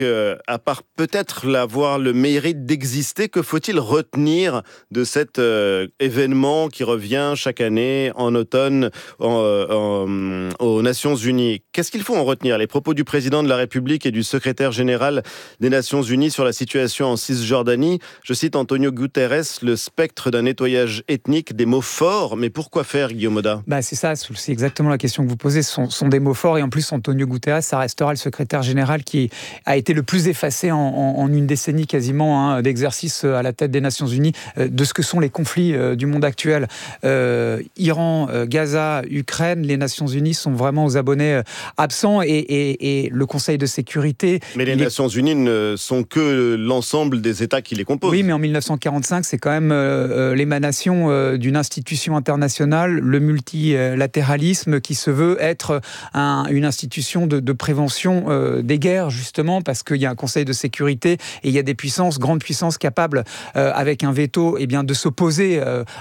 À part peut-être avoir le mérite d'exister, que faut-il retenir de cet événement qui revient chaque année en automne aux Nations Unies? Qu'est-ce qu'il faut en retenir? Les propos du président de la République et du secrétaire général des Nations Unies sur la situation en Cisjordanie. Je cite Antonio Guterres, le spectre d'un nettoyage ethnique, des mots forts. Mais pourquoi faire, Guillaume Oda? C'est ça, c'est exactement la question que vous posez. Ce sont des mots forts et en plus, Antonio Guterres, ça restera le secrétaire général qui a été le plus effacé en une décennie quasiment d'exercice à la tête des Nations Unies de ce que sont les conflits du monde actuel. Iran, Gaza, Ukraine, les Nations Unies sont vraiment aux abonnés absents et le Conseil de sécurité... Mais les Nations Unies ne sont que l'ensemble des États qui les composent. Oui, mais en 1945, c'est quand même l'émanation d'une institution internationale, le multilatéralisme, qui se veut être une institution de prévention des guerres, justement, parce qu'il y a un Conseil de sécurité et il y a des puissances, grandes puissances capables, avec un veto, de s'opposer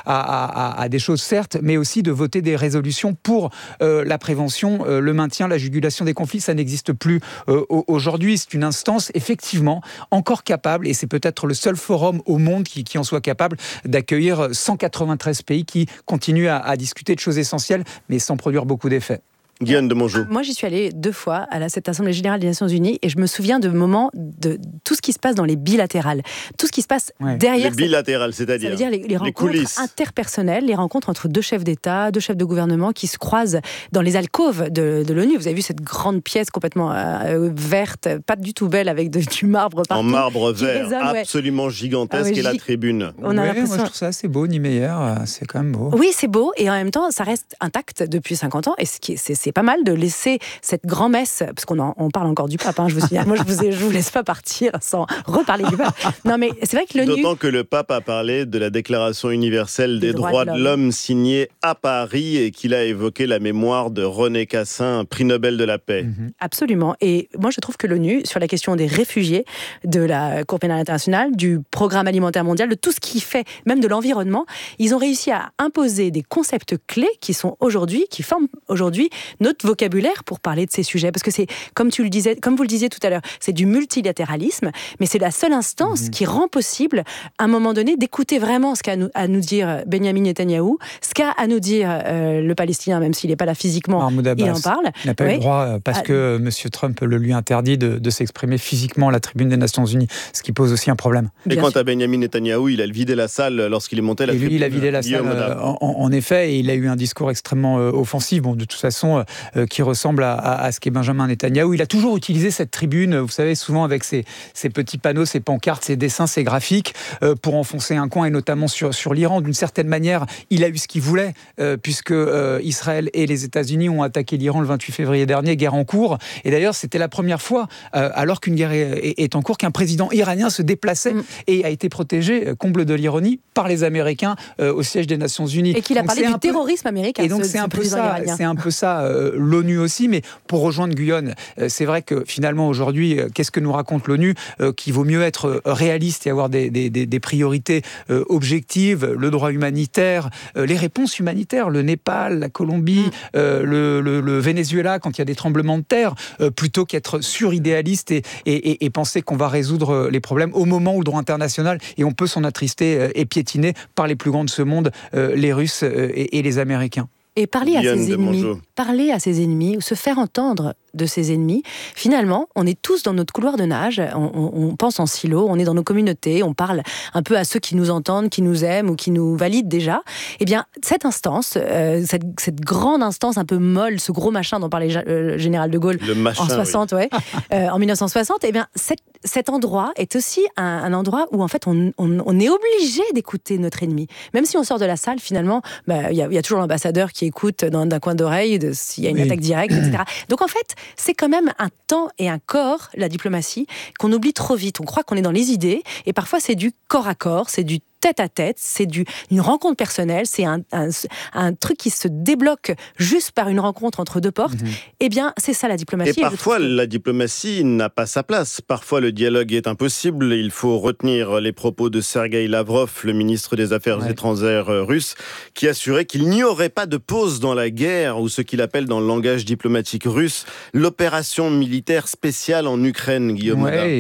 à des choses, certes, mais aussi de voter des résolutions pour la prévention, le maintien, la jugulation des conflits. Ça n'existe plus aujourd'hui. C'est une instance, effectivement, encore capable, et c'est peut-être le seul forum au monde qui en soit capable, d'accueillir 193 pays qui continuent à discuter de choses essentielles, mais sans produire beaucoup d'effets. Guyane de Mongeau. Moi, j'y suis allée 2 fois à cette Assemblée Générale des Nations Unies et je me souviens de moments de tout ce qui se passe dans les bilatérales. Tout ce qui se passe derrière... Les bilatérales, c'est-à-dire ça veut dire les rencontres interpersonnelles, les rencontres entre 2 chefs d'État, 2 chefs de gouvernement qui se croisent dans les alcôves de l'ONU. Vous avez vu cette grande pièce complètement verte, pas du tout belle, avec du marbre partout. En marbre vert, absolument gigantesque, et la tribune. Moi, je trouve ça assez beau, Niemeyer, c'est quand même beau. Oui, c'est beau, et en même temps, ça reste intact depuis 50 ans, et c'est pas mal de laisser cette grand-messe, parce qu'on parle encore du pape, je vous signale. Moi, je vous laisse pas partir sans reparler du pape. Non, mais c'est vrai que l'ONU... D'autant que le pape a parlé de la Déclaration universelle des droits de l'homme signée à Paris et qu'il a évoqué la mémoire de René Cassin, prix Nobel de la paix. Absolument. Et moi, je trouve que l'ONU, sur la question des réfugiés, de la Cour pénale internationale, du programme alimentaire mondial, de tout ce qui fait, même de l'environnement, ils ont réussi à imposer des concepts clés qui forment aujourd'hui notre vocabulaire pour parler de ces sujets. Parce que c'est, comme vous le disiez tout à l'heure, c'est du multilatéralisme, mais c'est la seule instance qui rend possible, à un moment donné, d'écouter vraiment ce qu'a à nous dire Benyamin Netanyahou, ce qu'a à nous dire le Palestinien, même s'il n'est pas là physiquement, Mahmoud Abbas, il en parle. Il n'a pas eu le droit, parce que M. Trump le lui interdit de s'exprimer physiquement à la tribune des Nations Unies, ce qui pose aussi un problème. Et quant à Benyamin Netanyahou, il a vidé la salle lorsqu'il est monté à la tribune. Lui, il a vidé la salle, en effet, et il a eu un discours extrêmement offensif. De toute façon, qui ressemble à ce qu'est Benjamin Netanyahou. Il a toujours utilisé cette tribune, vous savez, souvent avec ses petits panneaux, ses pancartes, ses dessins, ses graphiques, pour enfoncer un coin, et notamment sur l'Iran. D'une certaine manière, il a eu ce qu'il voulait, puisque Israël et les États-Unis ont attaqué l'Iran le 28 février dernier, guerre en cours. Et d'ailleurs, c'était la première fois, alors qu'une guerre est en cours, qu'un président iranien se déplaçait et a été protégé, comble de l'ironie, par les Américains au siège des Nations Unies. Et qu'il a parlé du terrorisme américain. Et donc c'est un peu ça, l'ONU aussi, mais pour rejoindre Guyane, c'est vrai que finalement aujourd'hui, qu'est-ce que nous raconte l'ONU? Qu'il vaut mieux être réaliste et avoir des priorités objectives, le droit humanitaire, les réponses humanitaires, le Népal, la Colombie, le Venezuela, quand il y a des tremblements de terre, plutôt qu'être suridéaliste et penser qu'on va résoudre les problèmes au moment où le droit international, et on peut s'en attrister, est piétiné par les plus grands de ce monde, les Russes et les Américains. Et parler à ses ennemis, ou se faire entendre de ses ennemis. Finalement, on est tous dans notre couloir de nage, on pense en silo, on est dans nos communautés, on parle un peu à ceux qui nous entendent, qui nous aiment ou qui nous valident déjà. Eh bien, cette instance, cette grande instance un peu molle, ce gros machin dont parlait le général de Gaulle en 1960, eh bien, cet endroit est aussi un endroit où en fait on est obligé d'écouter notre ennemi. Même si on sort de la salle, finalement, il y a toujours l'ambassadeur qui écoute d'un coin d'oreille s'il y a une attaque directe, etc. Donc en fait, c'est quand même un temps et un corps, la diplomatie, qu'on oublie trop vite. On croit qu'on est dans les idées, et parfois c'est du corps à corps, c'est du tête-à-tête, c'est une rencontre personnelle, c'est un truc qui se débloque juste par une rencontre entre deux portes, eh bien, c'est ça la diplomatie. Et parfois, la diplomatie n'a pas sa place. Parfois, le dialogue est impossible. Il faut retenir les propos de Sergueï Lavrov, le ministre des Affaires étrangères russe, qui assurait qu'il n'y aurait pas de pause dans la guerre, ou ce qu'il appelle dans le langage diplomatique russe, l'opération militaire spéciale en Ukraine, Guillaume.